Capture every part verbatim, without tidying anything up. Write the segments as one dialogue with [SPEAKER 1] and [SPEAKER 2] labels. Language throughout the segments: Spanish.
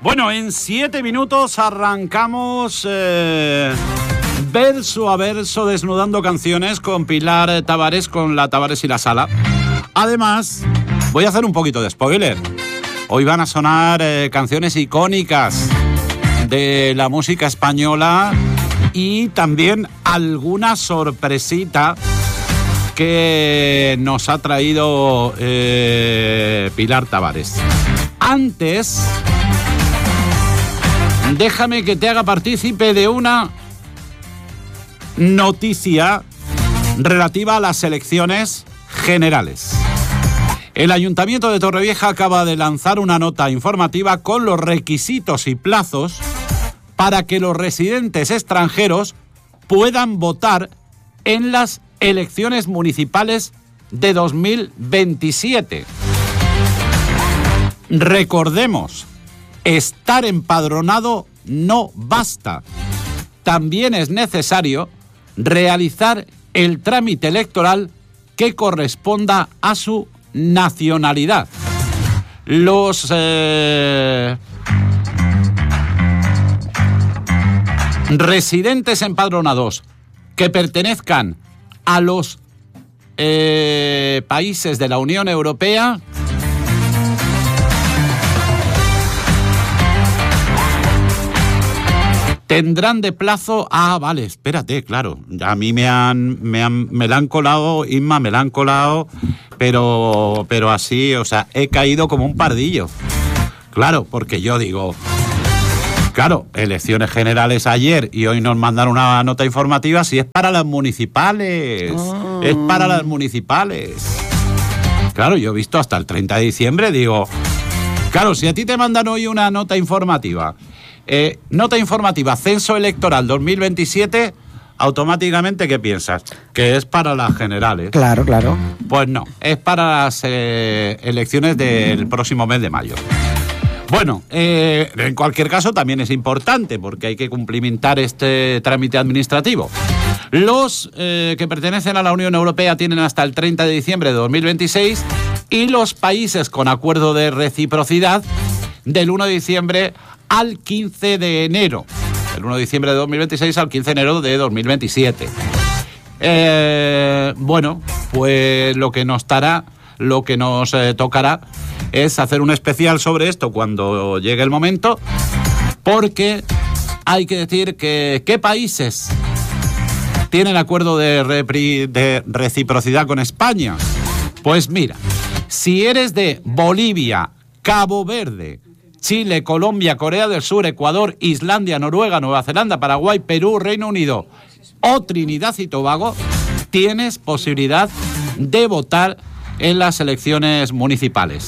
[SPEAKER 1] Bueno, en siete minutos arrancamos eh, verso a verso desnudando canciones con Pilar Tavares, con la Tavares y la Sala. Además, voy a hacer un poquito de spoiler. Hoy van a sonar eh, canciones icónicas de la música española y también alguna sorpresita que nos ha traído eh, Pilar Tavares. Antes, déjame que te haga partícipe de una noticia relativa a las elecciones generales. El Ayuntamiento de Torrevieja acaba de lanzar una nota informativa con los requisitos y plazos para que los residentes extranjeros puedan votar en las elecciones municipales de dos mil veintisiete. Recordemos, estar empadronado no basta. También es necesario realizar el trámite electoral que corresponda a su nacionalidad. Los eh, residentes empadronados que pertenezcan a los eh, países de la Unión Europea tendrán de plazo... Ah, vale, espérate, claro. A mí me han, me han, me la han colado, Inma, me la han colado, pero, pero así, o sea, he caído como un pardillo. Claro, porque yo digo... Claro, elecciones generales ayer y hoy nos mandan una nota informativa, si es para las municipales. Oh. Es para las municipales. Claro, yo he visto hasta el treinta de diciembre, digo... Claro, si a ti te mandan hoy una nota informativa... Eh, nota informativa, censo electoral dos mil veintisiete, automáticamente, ¿qué piensas? Que es para las generales.
[SPEAKER 2] Claro, claro.
[SPEAKER 1] Pues no, es para las eh, elecciones del próximo mes de mayo. Bueno, eh, en cualquier caso también es importante porque hay que cumplimentar este trámite administrativo. Los eh, que pertenecen a la Unión Europea tienen hasta el treinta de diciembre de dos mil veintiséis y los países con acuerdo de reciprocidad del uno de diciembre al quince de enero. El uno de diciembre de dos mil veintiséis al quince de enero de dos mil veintisiete. Eh, bueno, pues lo que nos dará, lo que nos eh, tocará es hacer un especial sobre esto cuando llegue el momento, porque hay que decir que qué países tienen acuerdo de, repri, de reciprocidad con España. Pues mira, si eres de Bolivia, Cabo Verde, Chile, Colombia, Corea del Sur, Ecuador, Islandia, Noruega, Nueva Zelanda, Paraguay, Perú, Reino Unido o Trinidad y Tobago, tienes posibilidad de votar en las elecciones municipales.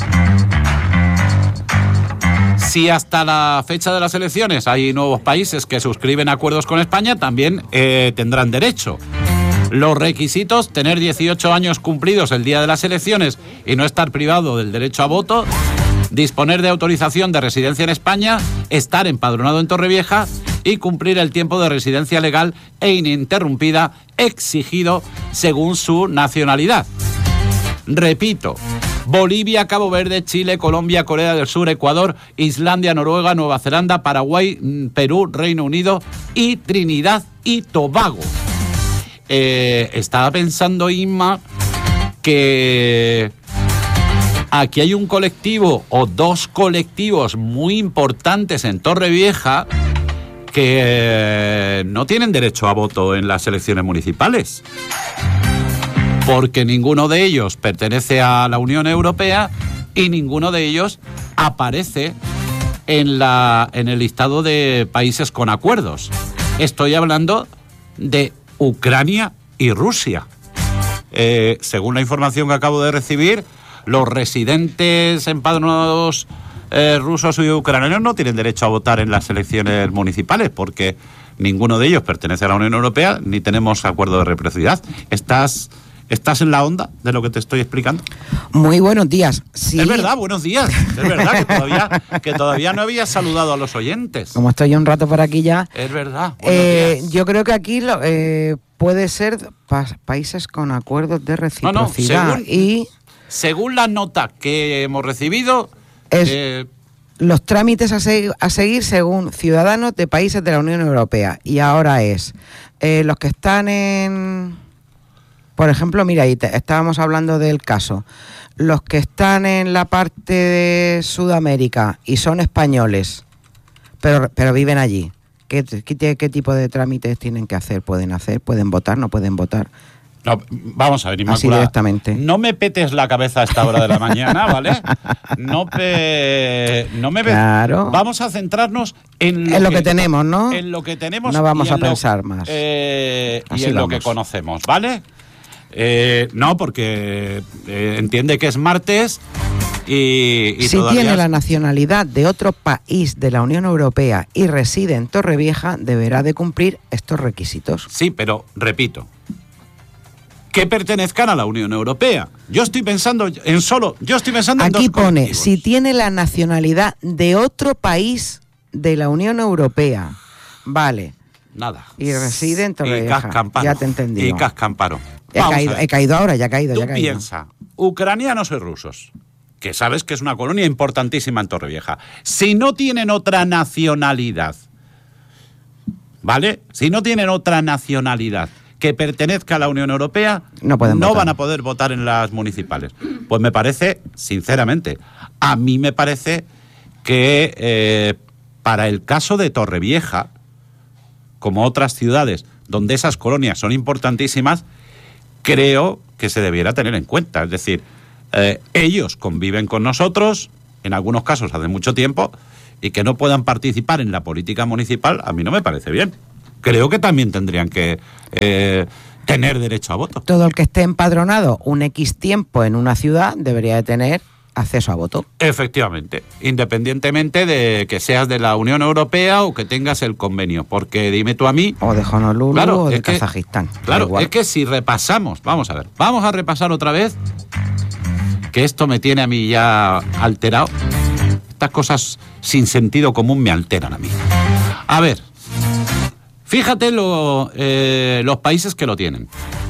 [SPEAKER 1] Si hasta la fecha de las elecciones hay nuevos países que suscriben acuerdos con España, también eh, tendrán derecho. Los requisitos: tener dieciocho años cumplidos el día de las elecciones y no estar privado del derecho a voto, disponer de autorización de residencia en España, estar empadronado en Torrevieja y cumplir el tiempo de residencia legal e ininterrumpida exigido según su nacionalidad. Repito: Bolivia, Cabo Verde, Chile, Colombia, Corea del Sur, Ecuador, Islandia, Noruega, Nueva Zelanda, Paraguay, Perú, Reino Unido y Trinidad y Tobago. Eh, estaba pensando, Inma, que aquí hay un colectivo o dos colectivos muy importantes en Torrevieja que eh, no tienen derecho a voto en las elecciones municipales, porque ninguno de ellos pertenece a la Unión Europea y ninguno de ellos aparece en, la, en el listado de países con acuerdos. Estoy hablando de Ucrania y Rusia. Eh, según la información que acabo de recibir, los residentes empadronados eh, rusos y ucranianos no tienen derecho a votar en las elecciones municipales porque ninguno de ellos pertenece a la Unión Europea ni tenemos acuerdo de reciprocidad. ¿Estás, ¿Estás en la onda de lo que te estoy explicando?
[SPEAKER 2] Muy buenos días. Sí.
[SPEAKER 1] Es verdad, buenos días. Es verdad que todavía, que todavía no habías saludado a los oyentes.
[SPEAKER 2] Como estoy un rato por aquí ya.
[SPEAKER 1] Es verdad.
[SPEAKER 2] Eh, yo creo que aquí lo, eh, puede ser pa- países con acuerdos de reciprocidad.
[SPEAKER 1] No, no, según,
[SPEAKER 2] y
[SPEAKER 1] según la nota que hemos recibido,
[SPEAKER 2] es,
[SPEAKER 1] eh,
[SPEAKER 2] los trámites a, se- a seguir según ciudadanos de países de la Unión Europea. Y ahora es, eh, los que están en... Por ejemplo, mira, ahí te- estábamos hablando del caso. Los que están en la parte de Sudamérica y son españoles, pero, pero viven allí, ¿qué, qué, ¿qué tipo de trámites tienen que hacer? ¿Pueden hacer? ¿Pueden votar? ¿No pueden votar?
[SPEAKER 1] No, vamos a ver, Inmaculada.
[SPEAKER 2] Así directamente.
[SPEAKER 1] No me petes la cabeza a esta hora de la mañana, ¿vale? No, pe... no me pe-
[SPEAKER 2] Claro.
[SPEAKER 1] Vamos a centrarnos en lo,
[SPEAKER 2] En lo que tenemos, ¿no?
[SPEAKER 1] En lo que tenemos.
[SPEAKER 2] No vamos
[SPEAKER 1] y en
[SPEAKER 2] a
[SPEAKER 1] lo-
[SPEAKER 2] pensar más.
[SPEAKER 1] eh, y
[SPEAKER 2] Así
[SPEAKER 1] en lo
[SPEAKER 2] vamos.
[SPEAKER 1] que conocemos, ¿vale? Eh, no, porque eh, entiende que es martes y, y
[SPEAKER 2] si
[SPEAKER 1] todavía
[SPEAKER 2] tiene
[SPEAKER 1] es-
[SPEAKER 2] la nacionalidad de otro país de la Unión Europea y reside en Torrevieja, deberá de cumplir estos requisitos.
[SPEAKER 1] Sí, pero repito, que pertenezcan a la Unión Europea. Yo estoy pensando en solo, yo estoy pensando en
[SPEAKER 2] Aquí
[SPEAKER 1] dos
[SPEAKER 2] pone,
[SPEAKER 1] colectivos.
[SPEAKER 2] si tiene la nacionalidad de otro país de la Unión Europea. Vale.
[SPEAKER 1] Nada.
[SPEAKER 2] Y reside en
[SPEAKER 1] Y
[SPEAKER 2] Torrevieja.
[SPEAKER 1] Cascamparo.
[SPEAKER 2] Ya te he entendido.
[SPEAKER 1] Y Cascamparo.
[SPEAKER 2] He
[SPEAKER 1] Vamos
[SPEAKER 2] caído,
[SPEAKER 1] a ver.
[SPEAKER 2] he caído ahora, ya he caído,
[SPEAKER 1] Tú
[SPEAKER 2] ya he caído.
[SPEAKER 1] piensa, ucranianos y rusos, que sabes que es una colonia importantísima en Torrevieja, si no tienen otra nacionalidad, ¿vale? Si no tienen otra nacionalidad que pertenezca a la Unión Europea,
[SPEAKER 2] No pueden votar.
[SPEAKER 1] van a poder votar en las municipales. Pues me parece, sinceramente, a mí me parece que eh, para el caso de Torrevieja, como otras ciudades donde esas colonias son importantísimas, creo que se debiera tener en cuenta. Es decir, eh, ellos conviven con nosotros, en algunos casos hace mucho tiempo, y que no puedan participar en la política municipal, a mí no me parece bien. Creo que también tendrían que eh, tener derecho a voto.
[SPEAKER 2] Todo el que esté empadronado un X tiempo en una ciudad debería de tener acceso a voto.
[SPEAKER 1] Efectivamente, independientemente de que seas de la Unión Europea o que tengas el convenio, porque dime tú a mí...
[SPEAKER 2] O de Honolulu
[SPEAKER 1] Claro,
[SPEAKER 2] o de
[SPEAKER 1] es que-
[SPEAKER 2] Kazajistán. da
[SPEAKER 1] Claro,
[SPEAKER 2] igual.
[SPEAKER 1] es que si repasamos, vamos a ver, vamos a repasar otra vez, que esto me tiene a mí ya alterado. Estas cosas sin sentido común me alteran a mí. A ver, fíjate lo, eh, los países que lo tienen.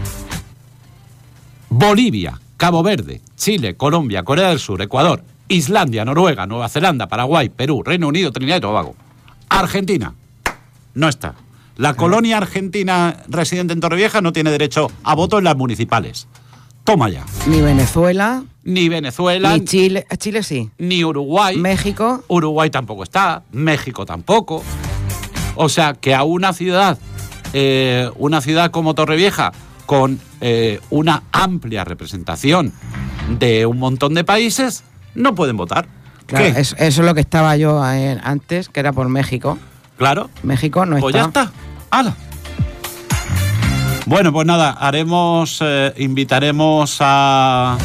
[SPEAKER 1] Bolivia, Cabo Verde, Chile, Colombia, Corea del Sur, Ecuador, Islandia, Noruega, Nueva Zelanda, Paraguay, Perú, Reino Unido, Trinidad y Tobago. Argentina, no está. La colonia argentina residente en Torrevieja no tiene derecho a voto en las municipales. Toma ya.
[SPEAKER 2] Ni Venezuela,
[SPEAKER 1] Ni Venezuela,
[SPEAKER 2] ni Chile. eh, Chile sí.
[SPEAKER 1] ni Uruguay.
[SPEAKER 2] México.
[SPEAKER 1] Uruguay tampoco está, México tampoco. O sea, que a una ciudad, eh, una ciudad como Torrevieja, con eh, una amplia representación de un montón de países, no pueden votar.
[SPEAKER 2] Claro,
[SPEAKER 1] ¿Qué?
[SPEAKER 2] es- eso es lo que estaba yo eh, antes, que era por México.
[SPEAKER 1] Claro,
[SPEAKER 2] México no
[SPEAKER 1] pues
[SPEAKER 2] está.
[SPEAKER 1] ya está. ¡Hala! Bueno, pues nada, haremos, eh, invitaremos a...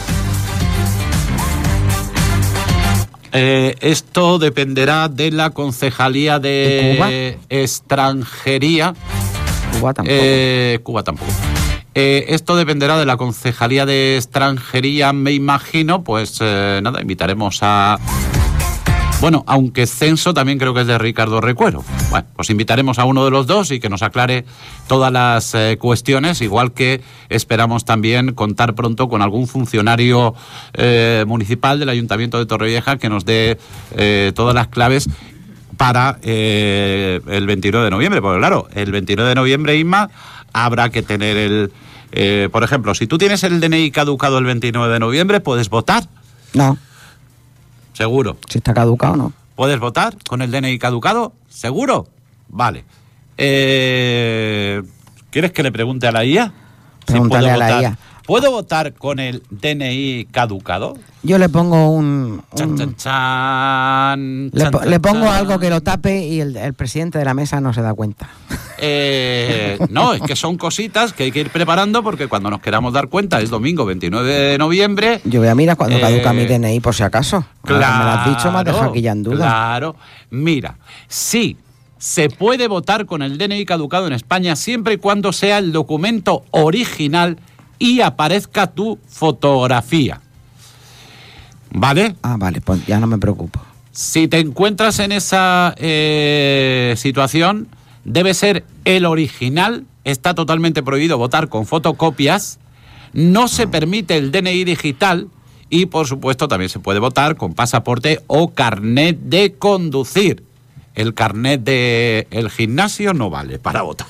[SPEAKER 1] Eh, esto dependerá de la Concejalía de
[SPEAKER 2] ¿Y Cuba?
[SPEAKER 1] Extranjería.
[SPEAKER 2] Cuba tampoco.
[SPEAKER 1] Eh, Cuba tampoco. Eh, esto dependerá de la Concejalía de Extranjería, me imagino. Pues eh, nada, invitaremos a... Bueno, aunque Censo también creo que es de Ricardo Recuero. Bueno, pues invitaremos a uno de los dos y que nos aclare todas las eh, cuestiones, igual que esperamos también contar pronto con algún funcionario eh, municipal del Ayuntamiento de Torrevieja que nos dé eh, todas las claves para eh, el veintinueve de noviembre. Porque claro, el veintinueve de noviembre, Inma, habrá que tener el... Eh, por ejemplo, si tú tienes el D N I caducado el veintinueve de noviembre, ¿puedes votar?
[SPEAKER 2] No,
[SPEAKER 1] Seguro.
[SPEAKER 2] si está caducado no.
[SPEAKER 1] ¿Puedes votar con el D N I caducado? ¿Seguro? Vale. Eh, ¿Quieres que le pregunte a la I A? Si
[SPEAKER 2] Pregúntale
[SPEAKER 1] puedo
[SPEAKER 2] a la
[SPEAKER 1] votar.
[SPEAKER 2] I A.
[SPEAKER 1] ¿Puedo votar con el D N I caducado?
[SPEAKER 2] Yo le pongo un...
[SPEAKER 1] Chan,
[SPEAKER 2] un-
[SPEAKER 1] chan, chan,
[SPEAKER 2] le,
[SPEAKER 1] chan,
[SPEAKER 2] po-
[SPEAKER 1] chan,
[SPEAKER 2] le pongo
[SPEAKER 1] chan.
[SPEAKER 2] algo que lo tape y el, el presidente de la mesa no se da cuenta.
[SPEAKER 1] Eh, no, es que son cositas que hay que ir preparando porque cuando nos queramos dar cuenta es domingo veintinueve de noviembre.
[SPEAKER 2] Yo voy a mirar cuando
[SPEAKER 1] Eh,
[SPEAKER 2] caduca mi D N I por si acaso. Ahora que me lo has dicho, me has dejado aquí ya en duda.
[SPEAKER 1] Claro. Mira, sí, se puede votar con el D N I caducado en España siempre y cuando sea el documento original y aparezca tu fotografía. ¿Vale?
[SPEAKER 2] Ah, vale, pues ya no me preocupo.
[SPEAKER 1] Si te encuentras en esa eh, situación, debe ser el original. Está totalmente prohibido votar con fotocopias. No se permite el D N I digital y por supuesto también se puede votar con pasaporte o carnet de conducir. El carnet de el gimnasio no vale para votar.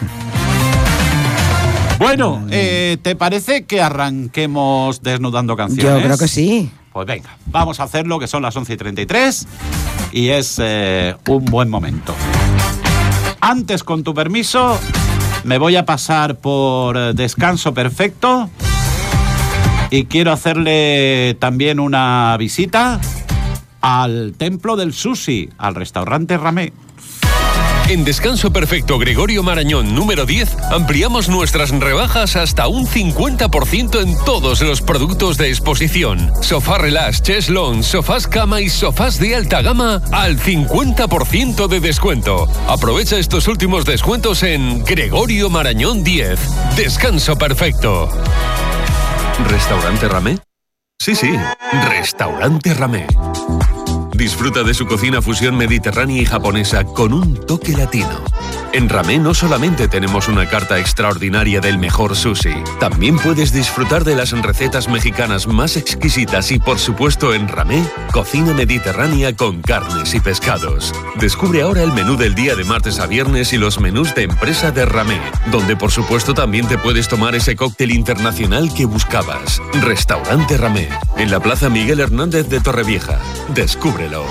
[SPEAKER 1] Bueno, eh, ¿te parece que arranquemos desnudando canciones?
[SPEAKER 2] Yo creo que sí.
[SPEAKER 1] Pues venga, vamos a hacerlo, que son las once y treinta y tres y es eh, un buen momento. Antes, con tu permiso, me voy a pasar por Descanso Perfecto y quiero hacerle también una visita al Templo del Sushi, al restaurante Ramé.
[SPEAKER 3] En Descanso Perfecto Gregorio Marañón número diez ampliamos nuestras rebajas hasta un cincuenta por ciento en todos los productos de exposición. Sofá relax, chest lounge, sofás cama y sofás de alta gama al cincuenta por ciento de descuento. Aprovecha estos últimos descuentos en Gregorio Marañón diez. Descanso Perfecto. ¿Restaurante Ramé? Sí, sí, Restaurante Ramé. Disfruta de su cocina fusión mediterránea y japonesa con un toque latino. En Ramé no solamente tenemos una carta extraordinaria del mejor sushi, también puedes disfrutar de las recetas mexicanas más exquisitas y, por supuesto, en Ramé, cocina mediterránea con carnes y pescados. Descubre ahora el menú del día de martes a viernes y los menús de empresa de Ramé, donde, por supuesto, también te puedes tomar ese cóctel internacional que buscabas. Restaurante Ramé, en la Plaza Miguel Hernández de Torrevieja. Descúbrelo.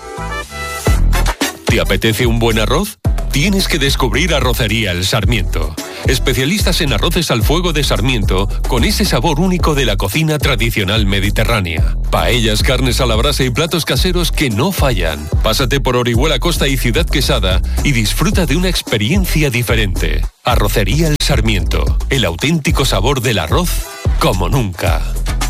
[SPEAKER 3] ¿Te apetece un buen arroz? Tienes que descubrir Arrocería El Sarmiento. Especialistas en arroces al fuego de Sarmiento, con ese sabor único de la cocina tradicional mediterránea. Paellas, carnes a la brasa y platos caseros que no fallan. Pásate por Orihuela Costa y Ciudad Quesada y disfruta de una experiencia diferente. Arrocería El Sarmiento, el auténtico sabor del arroz como nunca.